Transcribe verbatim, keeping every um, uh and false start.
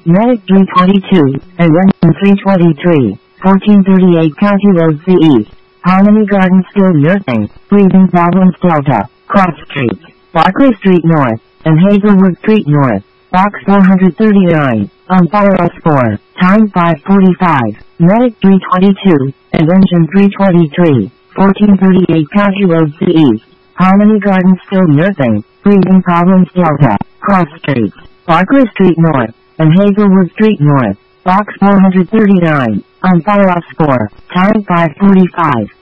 Medic three twenty-two, and Engine three twenty-three, fourteen thirty-eight County Road C East, Harmony Gardens Skilled Nursing, Breathing Problems Delta, Cross Street, Barclay Street North, and Hazelwood Street North, Box four thirty-nine, on Fire S four, time five forty-five, Medic three twenty-two, and Engine three twenty-three, fourteen thirty-eight County Road C East, Harmony Gardens Skilled Nursing, Breathing Problems Delta, Cross Street, Barclay Street North, and Hazelwood Street North, Box four thirty-nine, on Fire S four, time five forty-five.